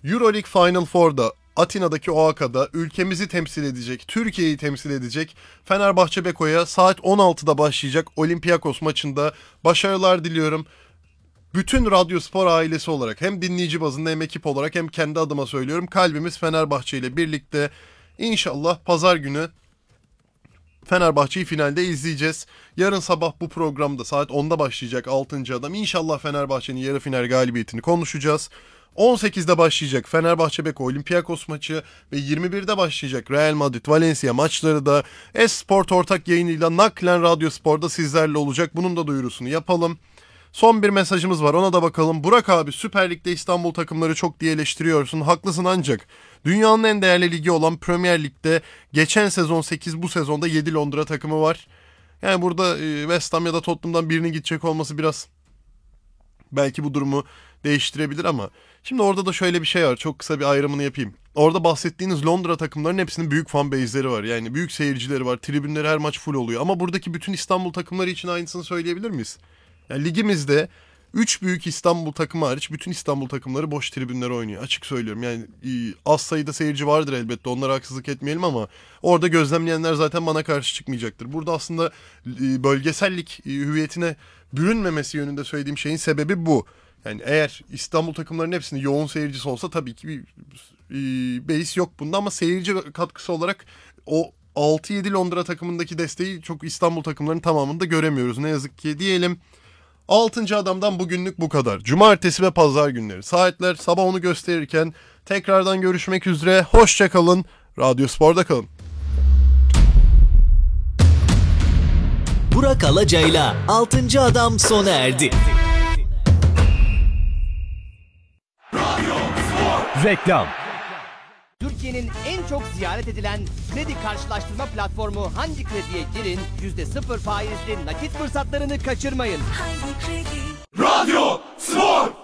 Euroleague Final Four'da Atina'daki OAKA'da ülkemizi temsil edecek, Türkiye'yi temsil edecek Fenerbahçe Beko'ya saat 16'da başlayacak Olympiakos maçında başarılar diliyorum. Bütün Radyo Spor ailesi olarak hem dinleyici bazında hem ekip olarak hem kendi adıma söylüyorum. Kalbimiz Fenerbahçe ile birlikte. İnşallah pazar günü Fenerbahçe'yi finalde izleyeceğiz. Yarın sabah bu programda saat 10'da başlayacak 6. adam. İnşallah Fenerbahçe'nin yarı final galibiyetini konuşacağız. 18'de başlayacak Fenerbahçe Beko Olympiakos maçı ve 21'de başlayacak Real Madrid Valencia maçları da Esport ortak yayınıyla naklen Radyo Spor'da sizlerle olacak. Bunun da duyurusunu yapalım. Son bir mesajımız var, ona da bakalım. Burak abi, Süper Lig'de İstanbul takımları çok diye eleştiriyorsun. Haklısın, ancak dünyanın en değerli ligi olan Premier Lig'de geçen sezon 8, bu sezonda 7 Londra takımı var. Yani burada West Ham ya da Tottenham'dan birinin gidecek olması biraz belki bu durumu değiştirebilir ama şimdi orada da şöyle bir şey var, çok kısa bir ayrımını yapayım. Orada bahsettiğiniz Londra takımlarının hepsinin büyük fan base'leri var. Yani büyük seyircileri var. Tribünleri her maç full oluyor. Ama buradaki bütün İstanbul takımları için aynısını söyleyebilir miyiz? Yani ligimizde 3 büyük İstanbul takımı hariç bütün İstanbul takımları boş tribünlere oynuyor. Açık söylüyorum. Yani az sayıda seyirci vardır elbette. Onlara haksızlık etmeyelim ama orada gözlemleyenler zaten bana karşı çıkmayacaktır. Burada aslında bölgesellik hüviyetine bürünmemesi yönünde söylediğim şeyin sebebi bu. Yani eğer İstanbul takımlarının hepsinin yoğun seyircisi olsa tabii ki bir beis yok bunda, ama seyirci katkısı olarak o 6-7 Londra takımındaki desteği çok İstanbul takımlarının tamamında göremiyoruz. Ne yazık ki diyelim. 6. adamdan bugünlük bu kadar. Cumartesi ve pazar günleri saatler sabah onu gösterirken tekrardan görüşmek üzere. Hoşça kalın. Radyo Spor'da kalın. Burak Alacay'la 6. adam sona erdi. Reklam. Türkiye'nin en çok ziyaret edilen kredi karşılaştırma platformu Hangi Kredi'ye girin, %0 faizli nakit fırsatlarını kaçırmayın. Hangi Kredi? Radyo Spor.